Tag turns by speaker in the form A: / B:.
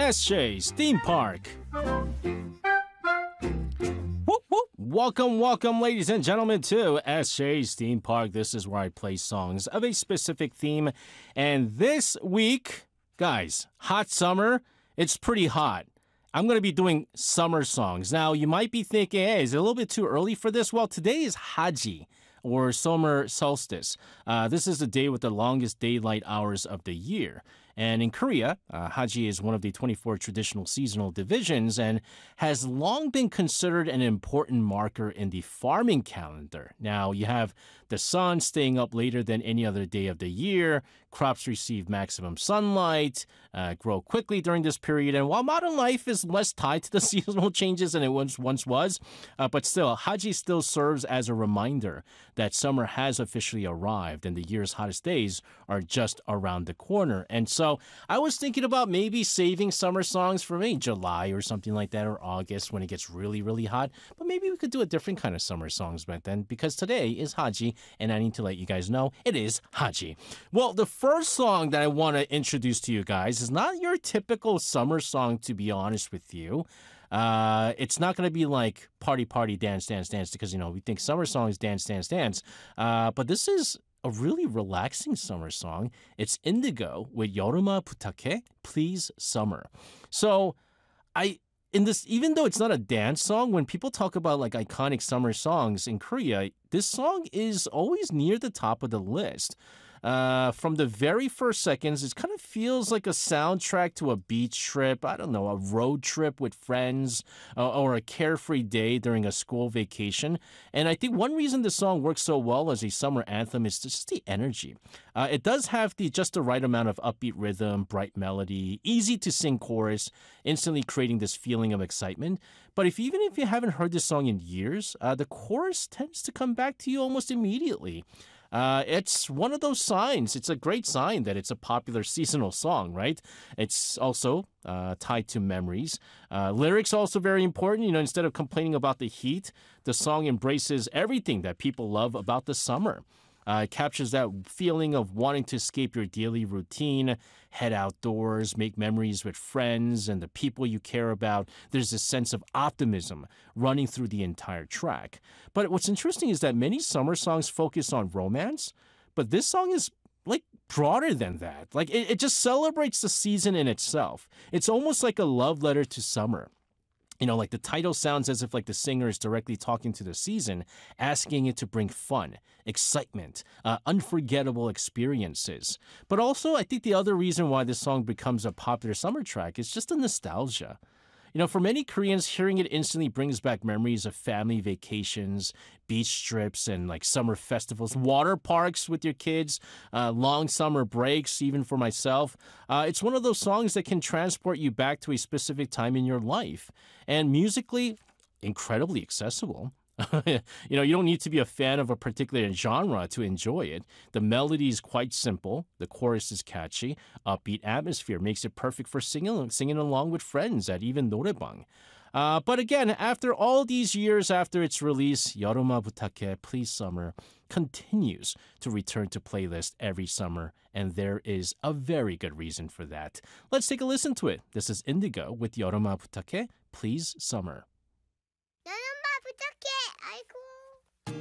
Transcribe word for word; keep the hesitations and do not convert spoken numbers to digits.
A: S J's Theme Park. Whoop, whoop. Welcome, welcome, ladies and gentlemen, to S J's Theme Park. This is where I play songs of a specific theme. And this week, guys, hot summer, it's pretty hot. I'm going to be doing summer songs. Now, you might be thinking, hey, is it a little bit too early for this? Well, today is Haji, or summer solstice. Uh, this is the day with the longest daylight hours of the year. And in Korea, uh, Haji is one of the twenty-four traditional seasonal divisions and has long been considered an important marker in the farming calendar. Now, you have the sun staying up later than any other day of the year. Crops receive maximum sunlight, uh, grow quickly during this period. And while modern life is less tied to the seasonal changes than it once, once was, uh, but still, Haji still serves as a reminder that summer has officially arrived and the year's hottest days are just around the corner. And so I was thinking about maybe saving summer songs for maybe July or something like that, or August when it gets really, really hot. But maybe we could do a different kind of summer songs back then, because today is Haji, and I need to let you guys know it is Haji. Well, the first song that I want to introduce to you guys is not your typical summer song, to be honest with you. Uh, it's not going to be like party, party, dance, dance, dance, because, you know, we think summer songs, dance, dance, dance. Uh, but this is a really relaxing summer song. It's Indigo with Yoruma Butake, Please Summer. So I, in this, even though it's not a dance song, when people talk about like iconic summer songs in Korea, this song is always near the top of the list. Uh, from the very first seconds, it kind of feels like a soundtrack to a beach trip, I don't know, a road trip with friends, uh, or a carefree day during a school vacation. And I think one reason the song works so well as a summer anthem is just the energy. Uh, it does have the just the right amount of upbeat rhythm, bright melody, easy to sing chorus, instantly creating this feeling of excitement. But if even if you haven't heard this song in years, uh, the chorus tends to come back to you almost immediately. Uh, it's one of those signs. It's a great sign that it's a popular seasonal song, right? It's also uh, tied to memories. Uh, lyrics also very important. You know, instead of complaining about the heat, the song embraces everything that people love about the summer. Uh, it captures that feeling of wanting to escape your daily routine, head outdoors, make memories with friends and the people you care about. There's a sense of optimism running through the entire track. But what's interesting is that many summer songs focus on romance, but this song is like broader than that. Like it, it just celebrates the season in itself. It's almost like a love letter to summer. You know, like the title sounds as if like the singer is directly talking to the season, asking it to bring fun, excitement, uh, unforgettable experiences. But also, I think the other reason why this song becomes a popular summer track is just the nostalgia. You know, for many Koreans, hearing it instantly brings back memories of family vacations, beach trips, and like summer festivals, water parks with your kids, uh, long summer breaks, even for myself. Uh, it's one of those songs that can transport you back to a specific time in your life. And musically, incredibly accessible. You know, you don't need to be a fan of a particular genre to enjoy it. The melody is quite simple. The chorus is catchy. Upbeat atmosphere makes it perfect for singing, singing along with friends at even 노래방. Uh, but again, after all these years after its release, Yoruma Butake, Please Summer, continues to return to playlist every summer, and there is a very good reason for that. Let's take a listen to it. This is Indigo with Yoruma Butake, Please Summer.
B: 연엄마 부탁해. 아이고.